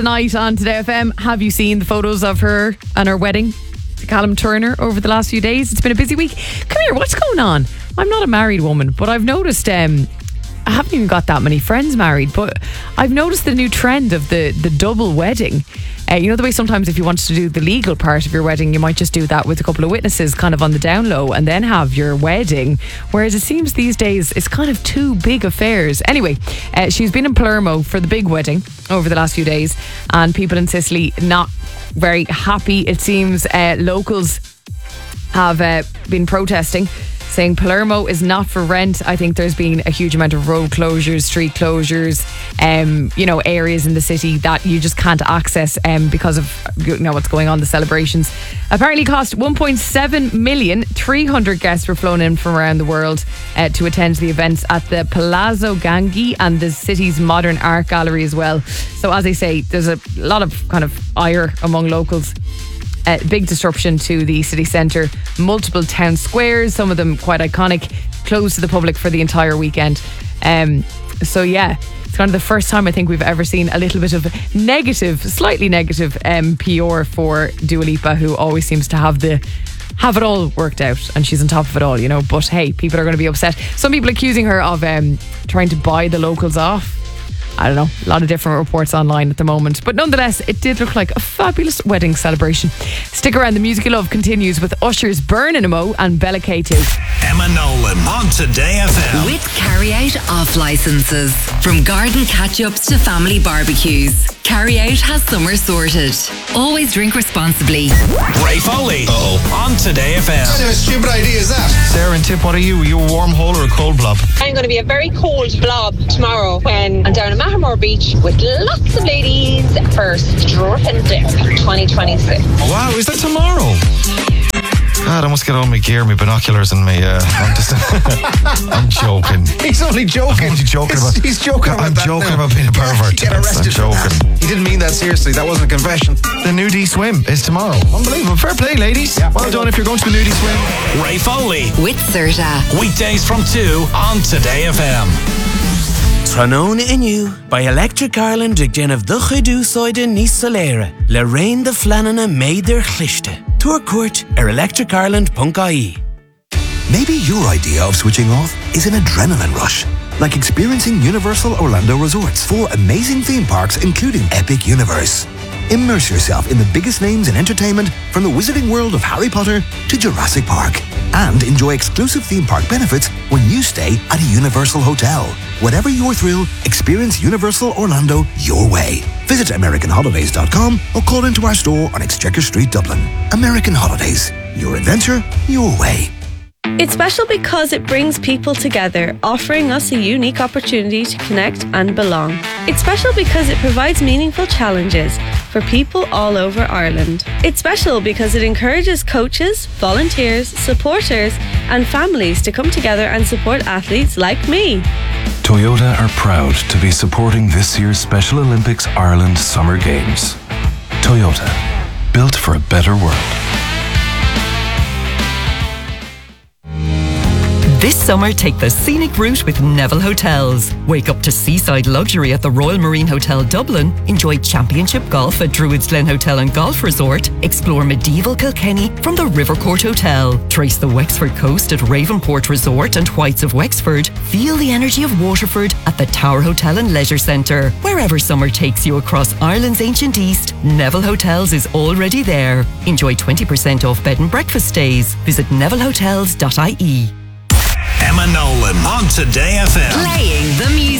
Tonight on Today FM, have you seen the photos of her and her wedding to Callum Turner over the last few days? It's been a busy week. Come here, what's going on? I'm not a married woman, but I've noticed I haven't even got that many friends married, but I've noticed the new trend of the double wedding. You know the way sometimes if you wanted to do the legal part of your wedding, you might just do that with a couple of witnesses kind of on the down low and then have your wedding. Whereas it seems these days it's kind of two big affairs. Anyway, she's been in Palermo for the big wedding over the last few days, and people in Sicily not very happy. It seems locals have been protesting, saying Palermo is not for rent. I think there's been a huge amount of road closures, street closures, areas in the city that you just can't access because of what's going on, the celebrations. Apparently cost 1.7 million. 300 guests were flown in from around the world to attend the events at the Palazzo Ganghi and the city's modern art gallery as well. So as I say, there's a lot of kind of ire among locals. Big disruption to the city centre, multiple town squares, some of them quite iconic, closed to the public for the entire weekend. So yeah, it's kind of the first time I think we've ever seen a little bit of slightly negative PR for Dua Lipa, who always seems to have it all worked out, and she's on top of it all, but hey, people are going to be upset. Some people accusing her of trying to buy the locals off. I don't know, a lot of different reports online at the moment, but nonetheless it did look like a fabulous wedding celebration. Stick around, the music you love continues with Usher's Burnin' Mo and Bella K2. Emma Nolan on Today FM. With Carry Out off licenses. From garden catch-ups to family barbecues, Carry Out has summer sorted. Always drink responsibly. Ray Foley on Today FM. What kind of stupid idea is that? Sarah and Tip, what are you? Are you a warm hole or a cold blob? I'm going to be a very cold blob tomorrow when I'm down at Mahamore Beach with lots of ladies for Strip and Dip 2026. Wow, is that tomorrow? God, I must get all my gear, my binoculars and my... I'm joking. He's only joking. I'm only joking about... He's joking about I'm that joking now. about being a pervert. Get arrested I'm joking. for that. He didn't mean that seriously. That wasn't a confession. The nudie swim is tomorrow. Unbelievable. Fair play, ladies. Yeah, well done if you're going to the nudie swim. Ray Foley. With Serta. Weekdays from 2 on Today FM. Trónóna inniu by Electric Ireland ag déanamh do chuidú sóide níos soléire le raon de fleananna méidir chlichte. Tuair cuairt electricireland.ie. Maybe your idea of switching off is an adrenaline rush, like experiencing Universal Orlando Resort's 4 amazing theme parks including Epic Universe. Immerse yourself in the biggest names in entertainment, from the wizarding world of Harry Potter to Jurassic Park. And enjoy exclusive theme park benefits when you stay at a Universal hotel. Whatever your thrill, experience Universal Orlando your way. Visit AmericanHolidays.com or call into our store on Exchequer Street, Dublin. American Holidays. Your adventure, your way. It's special because it brings people together, offering us a unique opportunity to connect and belong. It's special because it provides meaningful challenges for people all over Ireland. It's special because it encourages coaches, volunteers, supporters and families to come together and support athletes like me. Toyota are proud to be supporting this year's Special Olympics Ireland Summer Games. Toyota, built for a better world. This summer, take the scenic route with Neville Hotels. Wake up to seaside luxury at the Royal Marine Hotel Dublin. Enjoy championship golf at Druids Glen Hotel and Golf Resort. Explore medieval Kilkenny from the Rivercourt Hotel. Trace the Wexford coast at Ravenport Resort and Whites of Wexford. Feel the energy of Waterford at the Tower Hotel and Leisure Centre. Wherever summer takes you across Ireland's ancient east, Neville Hotels is already there. Enjoy 20% off bed and breakfast stays. Visit nevillehotels.ie. Emma Nolan on Today FM. Playing the music.